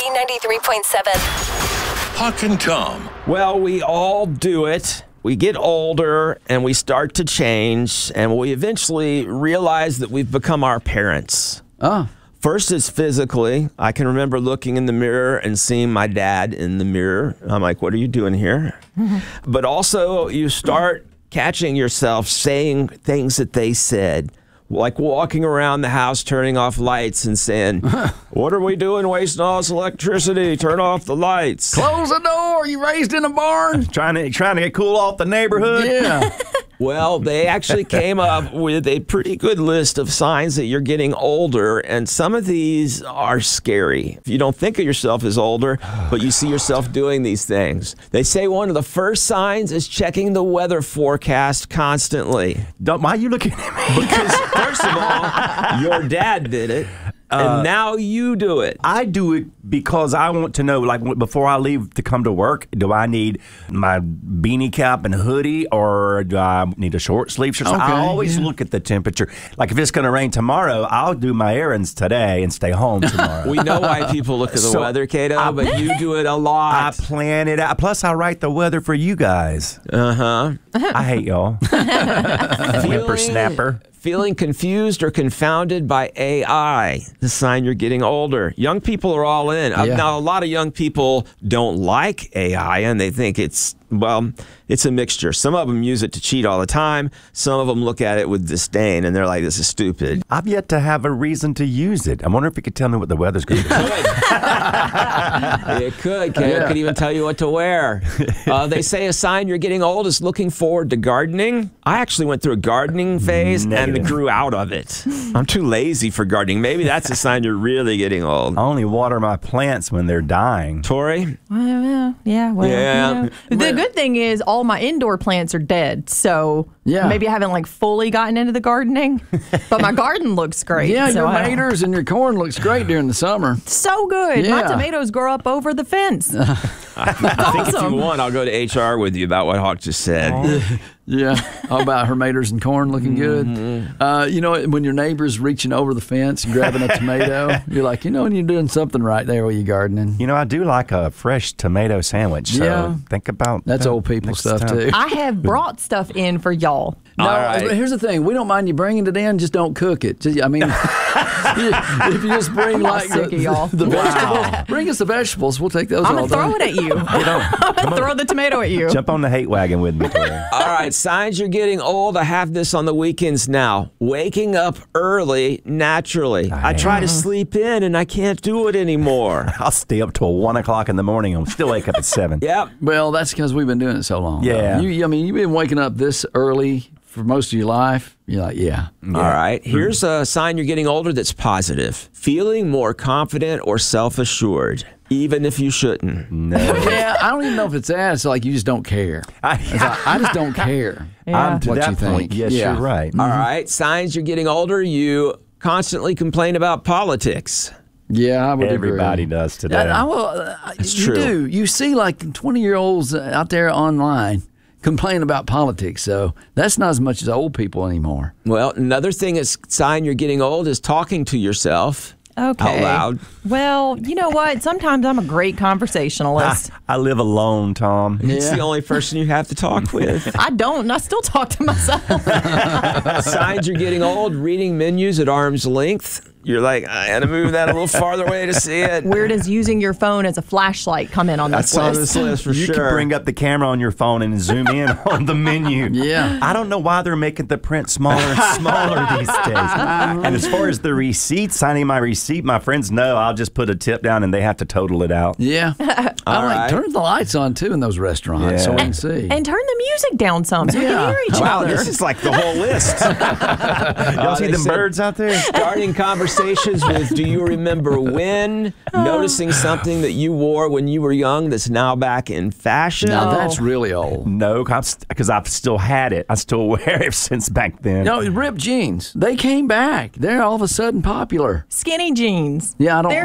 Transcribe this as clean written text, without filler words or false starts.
B93.7. Huck and Tom. Well, we all do it. We get older and we start to change, and we eventually realize that we've become our parents. First is physically. I can remember looking in the mirror and seeing my dad in the mirror. I'm like, what are you doing here? But also you start catching yourself saying things that they said. Like walking around the house, turning off lights and saying, what are we doing wasting all this electricity? Turn off the lights. Close the door. You raised in a barn? Trying to get cool off the neighborhood? Yeah. Well, they actually came up with a pretty good list of signs that you're getting older, and some of these are scary. If you don't think of yourself as older, but you see yourself doing these things. They say one of the first signs is checking the weather forecast constantly. Why are you looking at me? Because, first of all, your dad did it. And now you do it. I do it because I want to know, like, before I leave to come to work, do I need my beanie cap and hoodie, or do I need a short sleeve shirt? Okay, I always look at the temperature. Like, if it's going to rain tomorrow, I'll do my errands today and stay home tomorrow. We know why people look at the weather, Cato, but you do it a lot. I plan it out. Plus, I write the weather for you guys. I hate y'all. Whippersnapper. Feeling confused or confounded by AI, the sign you're getting older. Young people are all in. Now, a lot of young people don't like AI, and they think it's a mixture. Some of them use it to cheat all the time. Some of them look at it with disdain, and they're like, this is stupid. I've yet to have a reason to use it. I wonder if you could tell me what the weather's going to be. It could. It could even tell you what to wear. They say a sign you're getting old is looking forward to gardening. I actually went through a gardening phase and grew out of it. I'm too lazy for gardening. Maybe that's a sign you're really getting old. I only water my plants when they're dying. Tori? Yeah. The good thing is all my indoor plants are dead, so maybe I haven't fully gotten into the gardening, but my garden looks great. Yeah, so your maters and your corn looks great during the summer. So good. Yeah. My tomatoes grow up over the fence. I think if you want, I'll go to HR with you about what Hawk just said. Yeah, all about her maters and corn looking good. You know, when your neighbor's reaching over the fence and grabbing a tomato, you're like, when you're doing something right there while you're gardening. You know, I do like a fresh tomato sandwich, so think about that's old people stuff, too. I have brought stuff in for y'all. No, here's the thing. We don't mind you bringing it in, just don't cook it. I mean, if you just bring the vegetables, bring us the vegetables. We'll take those all day. I'm going to throw it at you. I'm going to throw the tomato at you. Jump on the hate wagon with me, Tori. All right, signs you're getting old. I have this on the weekends now. Waking up early naturally. I try to sleep in, and I can't do it anymore. I'll stay up till 1 o'clock in the morning and still wake up at 7. Yep. Well, that's because we've been doing it so long. Yeah. You've been waking up this early for most of your life. You're like, All right. Here's a sign you're getting older that's positive. Feeling more confident or self-assured, even if you shouldn't. No. Yeah, I don't even know if it's that. It's like you just don't care. I just don't care. Yeah. To that point, yes, you're right. All right. Signs you're getting older, you constantly complain about politics. Yeah, I would Everybody agree. does today. It's you true. do. You see 20-year-olds out there online complain about politics, so that's not as much as old people anymore. Well, another thing is sign you're getting old is talking to yourself out loud. Well, you know what? Sometimes I'm a great conversationalist. I live alone, Tom. It's the only person you have to talk with. I don't, and I still talk to myself. Signs you're getting old, reading menus at arm's length. You're like, I had to move that a little farther away to see it. Where does using your phone as a flashlight come in on this That's on list? this list for You sure. can bring up the camera on your phone and zoom in on the menu. Yeah. I don't know why they're making the print smaller and smaller these days. And as far as the receipt, signing my receipt, my friends know I'll just put a tip down and they have to total it out. Yeah. Turn the lights on, too, in those restaurants so we can see. And turn the music down some so we can hear each Wow, other. this is like the whole list. Y'all see them birds out there? Starting conversations with, do you remember when? Noticing something that you wore when you were young that's now back in fashion. Now, that's really old. No, because I've still had it. I still wear it since back then. No, ripped jeans. They came back. They're all of a sudden popular. Skinny jeans. Yeah, I don't